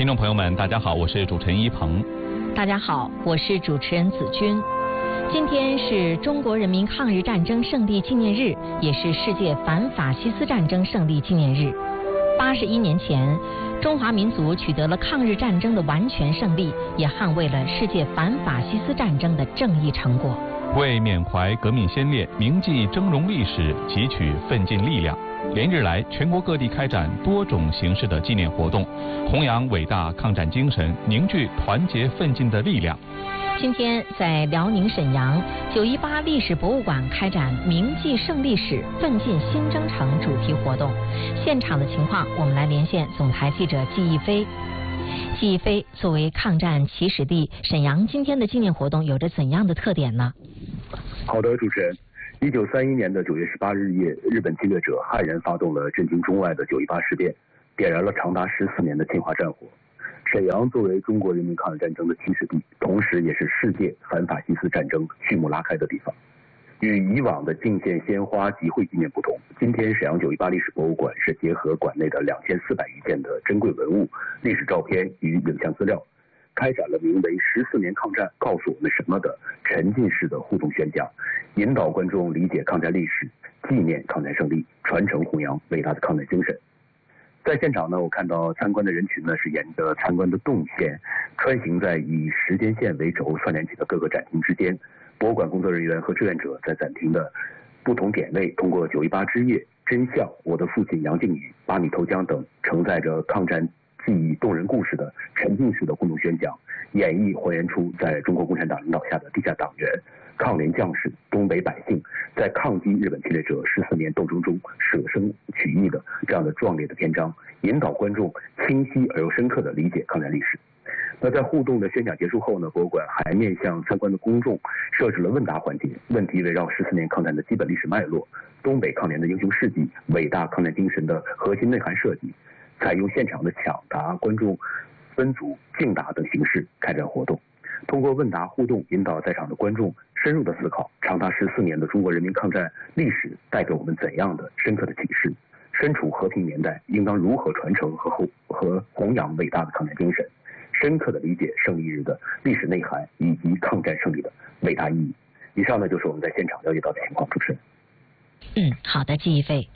听众朋友们，大家好，我是主持人一鹏。 大家好，我是主持人子君。今天是中国人民抗日战争胜利纪念日，也是世界反法西斯战争胜利纪念日。81年前，中华民族取得了抗日战争的完全胜利，也捍卫了世界反法西斯战争的正义成果。 为缅怀革命先烈，铭记峥嵘历史，汲取奋进力量，连日来，全国各地开展多种形式的纪念活动，弘扬伟大抗战精神，凝聚团结奋进的力量。 今天在辽宁沈阳918历史博物馆开展铭记胜利史，奋进新征程主题活动。现场的情况，我们来连线总台记者季一飞。季一飞，作为抗战起始地，沈阳今天的纪念活动有着怎样的特点呢？ 好的，主持人。1931年的9月18日夜，日本侵略者悍然发动了震惊中外的918事变，点燃了长达14年的侵华战火。沈阳作为中国人民抗日战争的起始地，同时也是世界反法西斯战争序幕拉开的地方。与以往的敬献鲜花集会纪念不同，今天沈阳918历史博物馆是结合馆内的2400余件的珍贵文物、历史照片与影像资料，开展了名为14年抗战告诉我们什么的沉浸式的互动宣讲，引导观众理解抗战历史，纪念抗战胜利，传承弘扬伟大的抗战精神。在现场呢，我看到参观的人群呢是沿着参观的动线，穿行在以时间线为轴串联起的各个展厅之间。博物馆工作人员和志愿者在展厅的不同点位，通过918之夜、真相、我的父亲杨靖宇、8米投江等承载着抗战记忆动人故事的沉浸式的互动宣讲，演绎还原出在中国共产党领导下的地下党员、抗联将士、东北百姓在抗击日本侵略者14年斗争中舍生取义的这样的壮烈的篇章，引导观众清晰而又深刻地理解抗战历史。那在互动的宣讲结束后呢，博物馆还面向参观的公众设置了问答环节，问题围绕14年抗战的基本历史脉络、东北抗联的英雄事迹、伟大抗战精神的核心内涵设计，采用现场的抢答、观众分组竞答等形式开展活动。通过问答互动，引导在场的观众深入的思考长达14年的中国人民抗战历史带给我们怎样的深刻的启示，身处和平年代应当如何传承和弘扬伟大的抗战精神，深刻的理解胜利日的历史内涵以及抗战胜利的伟大意义。以上呢就是我们在现场了解到的情况，主持人。 好的，季一飞。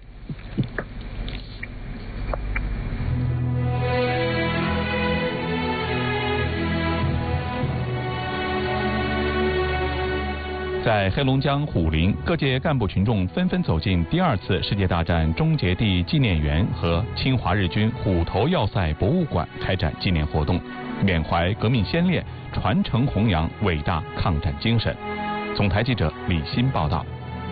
在黑龙江虎林，各界干部群众纷纷走进第2次世界大战终结地纪念园和侵华日军虎头要塞博物馆开展纪念活动，缅怀革命先烈，传承弘扬伟大抗战精神。总台记者李欣报道。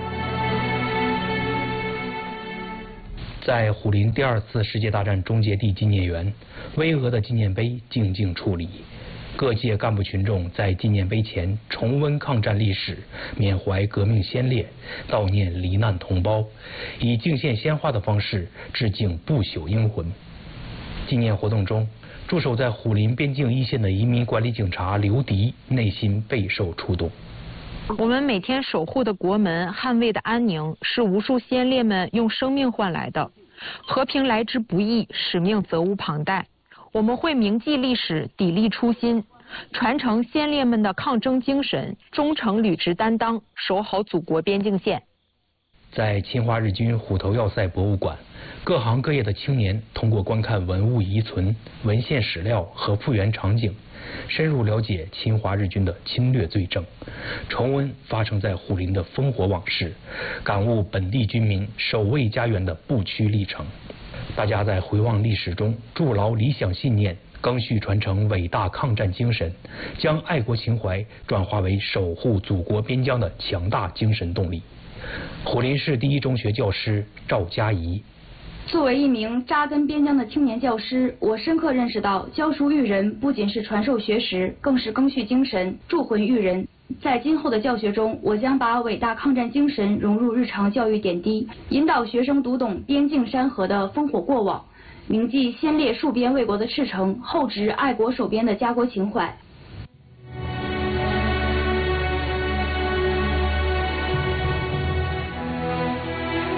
在虎林第2次世界大战终结地纪念园，巍峨的纪念碑静静矗立。各界干部群众在纪念碑前重温抗战历史，缅怀革命先烈，悼念罹难同胞，以敬献鲜花的方式致敬不朽英魂。纪念活动中，驻守在虎林边境一线的移民管理警察刘迪内心备受触动。 我们每天守护的国门，捍卫的安宁，是无数先烈们用生命换来的。和平来之不易，使命责无旁贷。我们会铭记历史，砥砺初心，传承先烈们的抗争精神，忠诚履职担当，守好祖国边境线。 在侵华日军虎头要塞博物馆，各行各业的青年通过观看文物遗存、文献史料和复原场景，深入了解侵华日军的侵略罪证，重温发生在虎林的烽火往事，感悟本地军民守卫家园的不屈历程。大家在回望历史中筑牢理想信念，赓续传承伟大抗战精神，将爱国情怀转化为守护祖国边疆的强大精神动力。虎林市第一中学教师赵佳怡： 作为一名扎根边疆的青年教师，我深刻认识到，教书育人不仅是传授学识，更是赓续精神，铸魂育人。在今后的教学中，我将把伟大抗战精神融入日常教育点滴，引导学生读懂边境山河的烽火过往，铭记先烈戍边卫国的赤诚，厚植爱国守边的家国情怀。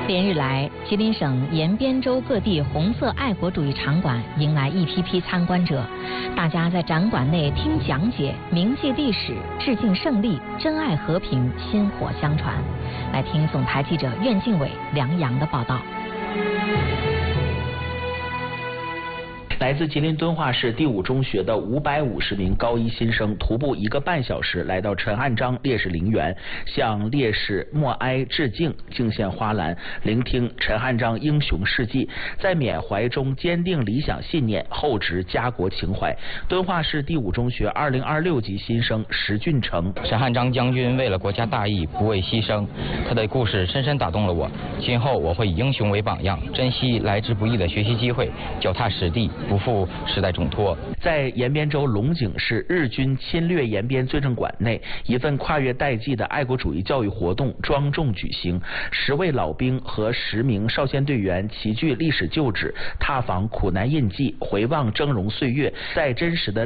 连日来，吉林省延边州各地红色爱国主义场馆迎来一批批参观者，大家在展馆内听讲解，铭记历史，致敬胜利，珍爱和平，薪火相传。来听总台记者苑敬伟、梁阳的报道。 来自吉林敦化市第5中学的550名高一新生徒步1个半小时来到陈汉章烈士陵园，向烈士默哀致敬，敬献花篮，聆听陈汉章英雄事迹，在缅怀中坚定理想信念，厚植家国情怀。敦化市第5中学2026级新生石俊成： 陈汉章将军为了国家大义不畏牺牲，他的故事深深打动了我。今后我会以英雄为榜样，珍惜来之不易的学习机会，脚踏实地，不负时代重托。 在延边州龙井市日军侵略延边罪证馆内，一份跨越代际的爱国主义教育活动庄重举行。10位老兵和10名少先队员齐聚历史旧址，踏访苦难印记，回望峥嵘岁月，在真实的